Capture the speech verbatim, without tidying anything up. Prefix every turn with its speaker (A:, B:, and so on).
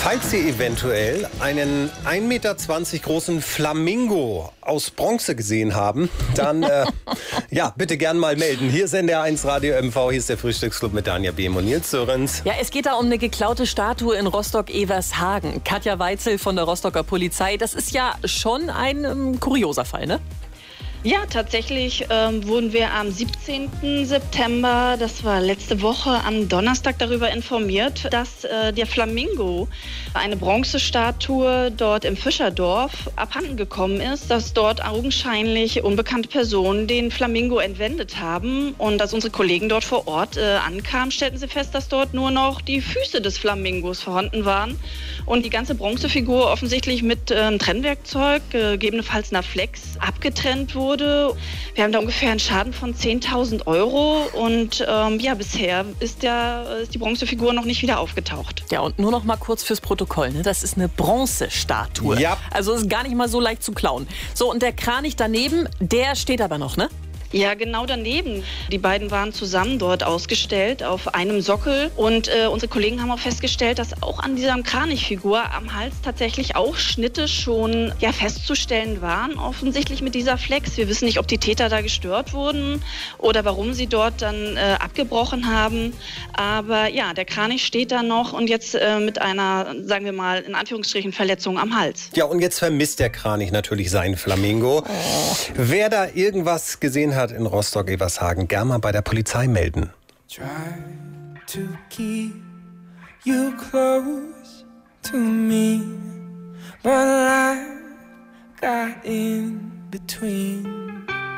A: Falls Sie eventuell einen ein Meter zwanzig großen Flamingo aus Bronze gesehen haben, dann äh, ja, bitte gern mal melden. Hier ist N D R eins Radio M V, hier ist der Frühstücksclub mit Danja Behm und Nils Sörenz.
B: Ja, es geht da um eine geklaute Statue in Rostock-Evershagen. Katja Weitzel von der Rostocker Polizei. Das ist ja schon ein ähm, kurioser Fall, ne?
C: Ja, tatsächlich ähm, wurden wir am siebzehnten September, das war letzte Woche, am Donnerstag darüber informiert, dass äh, der Flamingo, eine Bronzestatue dort im Fischerdorf, abhanden gekommen ist, dass dort augenscheinlich unbekannte Personen den Flamingo entwendet haben. Und als unsere Kollegen dort vor Ort äh, ankamen, stellten sie fest, dass dort nur noch die Füße des Flamingos vorhanden waren und die ganze Bronzefigur offensichtlich mit äh, Trennwerkzeug, äh, gegebenenfalls einer Flex, abgetrennt wurde. Wir haben da ungefähr einen Schaden von zehntausend Euro und ähm, ja, bisher ist, der, ist die Bronzefigur noch nicht wieder aufgetaucht.
B: Ja, und nur noch mal kurz fürs Protokoll, ne? Das ist eine Bronzestatue.
A: Ja.
B: Also ist gar nicht mal so leicht zu klauen. So, und der Kranich daneben, der steht aber noch, ne?
C: Ja, genau daneben. Die beiden waren zusammen dort ausgestellt auf einem Sockel und äh, unsere Kollegen haben auch festgestellt, dass auch an dieser Kranichfigur am Hals tatsächlich auch Schnitte schon ja, festzustellen waren, offensichtlich mit dieser Flex. Wir wissen nicht, ob die Täter da gestört wurden oder warum sie dort dann äh, abgebrochen haben. Aber ja, der Kranich steht da noch und jetzt äh, mit einer, sagen wir mal, in Anführungsstrichen Verletzung am Hals.
A: Ja, und jetzt vermisst der Kranich natürlich seinen Flamingo. Oh. Wer da irgendwas gesehen hat in Rostock-Evershagen, gerne mal bei der Polizei melden.
D: Try to keep you close to me, but life got in between.